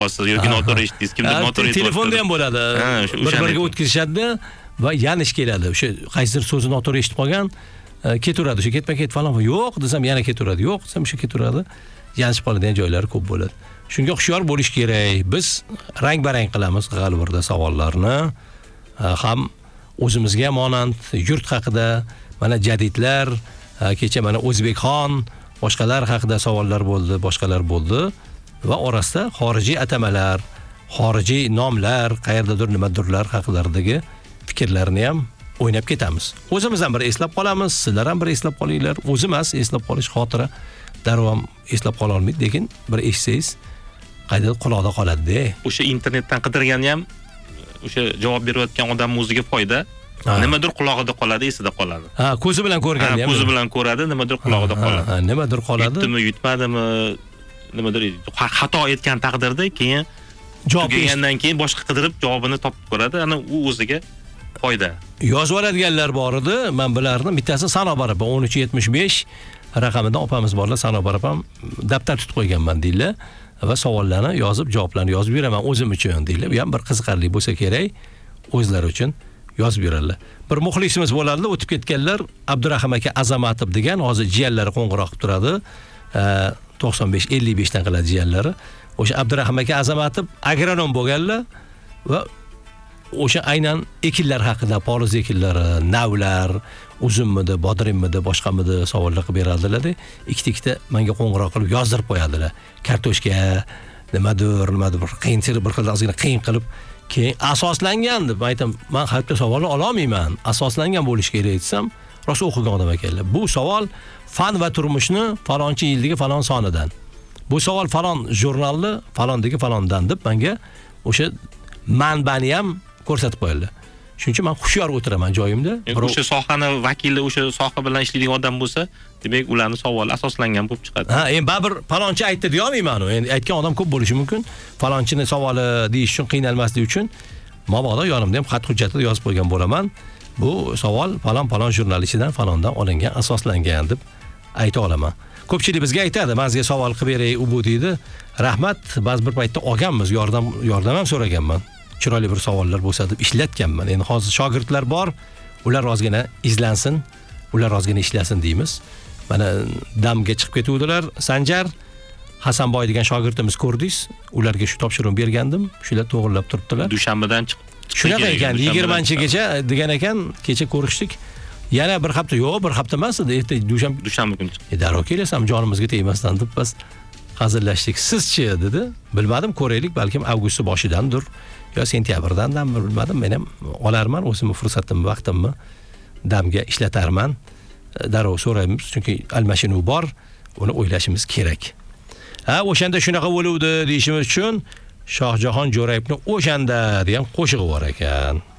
qolsa yoki noto'g'ri eshitdingiz, kimdir noto'g'ri aytib telefonda ham bo'ladi. Bir-biriga o'tkazishadi va yanish keladi. O'sha qaysidir so'zni noto'g'ri eshitib qolgan, ketaveradi. O'sha ketma-ket falan yo'q desam yana ketaveradi. Yo'q desam o'sha ketaveradi. Yanishib qoladigan joylari ko'p bo'ladi. Shunga hushyor bo'lish kerak. Biz rang-barang qilamiz g'alvirda savollarni. Ham o'zimizga monand yurt haqida mana jadidlar, kecha mana O'zbekxon, boshqalar haqida savollar bo'ldi, boshqalar bo'ldi va orasida xorijiy atamalar, xorijiy nomlar, qayerdadir nimadirlar haqlaridagi fikrlarni ham o'ynab ketamiz. O'zimiz ham bir eslab qolamiz, sizlar ham bir eslab qolinglar. O'zimiz eslab qolish xotira darvom eslab qola olmaydi, lekin bir eshitsangiz qayda quloqda qoladi-da. O'sha internetdan qidirgani ham o'sha javob berayotgan odamning o'ziga foyda. Nimadir quloqida qoladi, esida qoladi. Ko'zi bilan ko'rganda ham. Ko'zi bilan ko'radi, nimadir quloqida qoladi. Nimadir qoladi. Yutdimi, yutmadimi, nimadir xato aytgan taqdirda keyin javob bergandan keyin boshqa qidirib javobini topib ko'radi. Ana u o'ziga foyda. Yozib oladiganlar bor edi, men bilardim. Bittasi Sanobar opa 1375 raqamidan opamiz borlar, Sanobar opam daftar tutib qo'yganman deydilar va savollarni yozib, javoblarni yozib beraman o'zim uchun deydilar. Bu ham bir qiziqarli bo'lsa kerak, o'zlari uchun yozib beradilar. Bir muxlisimiz bo'ladi, o'tib ketganlar, Abdurahim aka Azamatov degan, hozir jiyanlari qo'ng'iroq qilib turadi. 95-55 dan qiladi jiyanlari. O'sha Abdurahim aka Azamatov agronom bo'lganlar va o'sha aynan ekinlar haqida, poliz ekinlari, navlar, uzunmidi, bodringmidi, boshqamidi savollar qilib beradilar. Ikkita menga qo'ng'iroq qilib yozdirib qo'yadilar. Kartoshka, nimadir, bir ozgina qiyin qilib keyin asoslangan deb aytam, men hayotda savolni ola olmayman. Asoslangan bo'lish kerak desam, rosa o'qigan odam ekanlar. Bu savol fan va turmushni falonchi yildagi falon sonidan. Bu savol falon jurnalni falondagi falondan deb menga o'sha manbani ham ko'rsatib qo'yildi. Shuning uchun men hushyor o'tiraman joyimda. O'sha sohani vakili, o'sha soha bilan ishlaydigan odam bo'lsa, demak ularning savoli asoslangan bo'lib chiqadi. Endi baribir falonchi aytdi deya olmayman. Endi aytgan odam ko'p bo'lishi mumkin. Falonchining savoli deyish uchun qiynalmaslik uchun mabodo yonimda ham xat hujjatida yozib qo'ygan bo'laman. Bu savol falon jurnalistidan falondan olingan, asoslangan deb ayta olaman. Ko'pchilik bizga aytadi, "Bizga savol qilib beray, u bu" deydi. Rahmat, ba'zi bir paytda olganmiz, yordam ham so'raganman. Chiroyli bir savollar bo'lsa deb ishlatganman. Endi hozir shogirdlar bor, ular ozgina izlansin, ular ozgina ishlasin deymiz. Mana damga chiqib ketuvdilar. Sanjar Hasanboy degan shogirdimiz ko'rdingiz. Ularga shu topshiriqni bergandim. Shular to'g'rilab turibdilar. Dushanbadan chiqib. Shunaqa ekan, 20-gacha degan ekan, kecha ko'rishdik. Yana bir hafta, yo'q, bir hafta emas, erta dushanba kuni chiqdi. Darrov kelasam jonimizga tegmasdan deb biz hazillashdik. Sizchi dedi. Bilmadim, ko'raylik, balkim avgust boshidandir. Yo sentyabrdan bilmadim, men ham olarman, o'zimni fursatimni, vaqtimni damga ishlatarman. Darrov so'raymiz, chunki almashinuv bor, uni o'ylashimiz kerak. O'shanda shunaqa bo'luvdi deyishimiz uchun Shohjahon Jo'rayevning o'shanda degan qo'shig'i bor ekan.